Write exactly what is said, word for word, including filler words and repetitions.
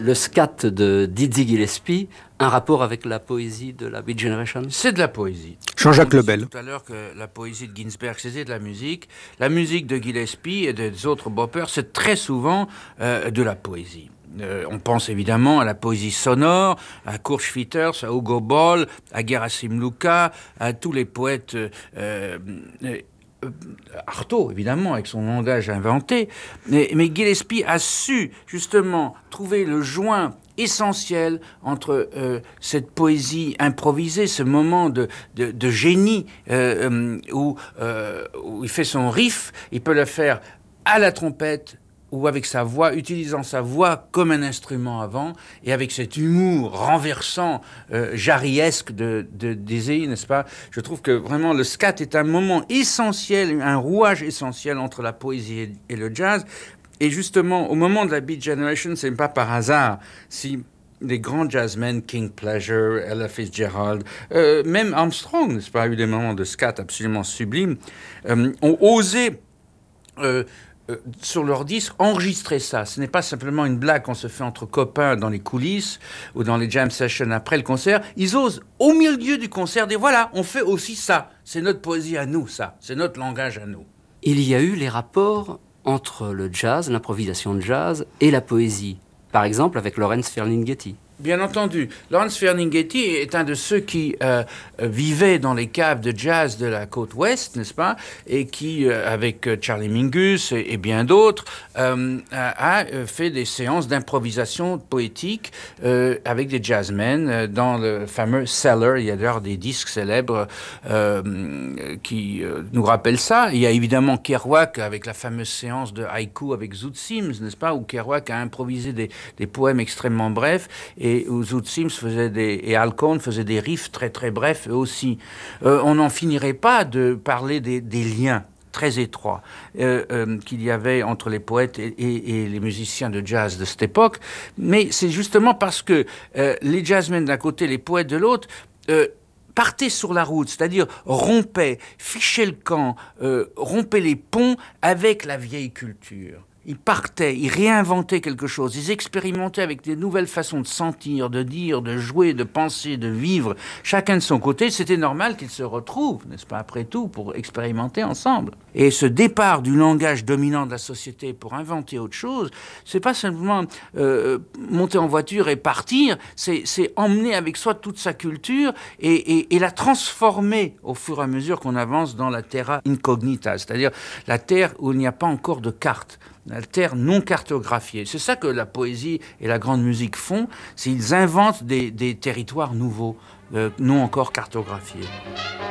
le scat de Dizzy Gillespie, un rapport avec la poésie de la Beat Generation? C'est de la poésie. Jean-Jacques Lebel. Tout à l'heure que la poésie de Ginsberg, c'était de la musique. La musique de Gillespie et des autres boppers, c'est très souvent euh, de la poésie. Euh, on pense évidemment à la poésie sonore, à Kurt Schwitters, à Hugo Boll, à Gerasim Luka, à tous les poètes... Euh, euh, Artaud, évidemment, avec son langage inventé, mais, mais Gillespie a su, justement, trouver le joint essentiel entre euh, cette poésie improvisée, ce moment de, de, de génie euh, où, euh, où il fait son riff, il peut le faire à la trompette, ou avec sa voix, utilisant sa voix comme un instrument avant, et avec cet humour renversant, euh, jarriesque de, de Dizzy, n'est-ce pas? Je trouve que vraiment le scat est un moment essentiel, un rouage essentiel entre la poésie et, et le jazz. Et justement, au moment de la Beat Generation, c'est pas par hasard si les grands jazzmen, King Pleasure, Ella Fitzgerald, euh, même Armstrong, n'est-ce pas, a eu des moments de scat absolument sublimes, euh, ont osé... Euh, Euh, sur leur disque, enregistrer ça. Ce n'est pas simplement une blague qu'on se fait entre copains dans les coulisses ou dans les jam sessions après le concert. Ils osent, au milieu du concert, dire voilà, on fait aussi ça. C'est notre poésie à nous, ça. C'est notre langage à nous. Il y a eu les rapports entre le jazz, l'improvisation de jazz et la poésie. Par exemple, avec Lawrence Ferlinghetti. Bien entendu. Lawrence Ferlinghetti est un de ceux qui euh, vivait dans les caves de jazz de la côte ouest, n'est-ce pas? Et qui, euh, avec Charlie Mingus et, et bien d'autres, euh, a, a fait des séances d'improvisation poétique euh, avec des jazzmen euh, dans le fameux Cellar. Il y a d'ailleurs des disques célèbres euh, qui euh, nous rappellent ça. Il y a évidemment Kerouac avec la fameuse séance de haïku avec Zoot Sims, n'est-ce pas? Où Kerouac a improvisé des, des poèmes extrêmement brefs et et où Zoot Sims faisait des, et Al Cohn faisaient des riffs très très brefs eux aussi. Euh, on n'en finirait pas de parler des, des liens très étroits euh, euh, qu'il y avait entre les poètes et, et, et les musiciens de jazz de cette époque. Mais c'est justement parce que euh, les jazzmen d'un côté, les poètes de l'autre, euh, partaient sur la route, c'est-à-dire rompaient, fichaient le camp, euh, rompaient les ponts avec la vieille culture. Ils partaient, ils réinventaient quelque chose, ils expérimentaient avec des nouvelles façons de sentir, de dire, de jouer, de penser, de vivre, chacun de son côté. C'était normal qu'ils se retrouvent, n'est-ce pas, après tout, pour expérimenter ensemble. Et ce départ du langage dominant de la société pour inventer autre chose, c'est pas simplement euh, monter en voiture et partir, c'est, c'est emmener avec soi toute sa culture et, et, et la transformer au fur et à mesure qu'on avance dans la terra incognita, c'est-à-dire la terre où il n'y a pas encore de carte. La terre non cartographiée. C'est ça que la poésie et la grande musique font, c'est qu'ils inventent des, des territoires nouveaux, euh, non encore cartographiés.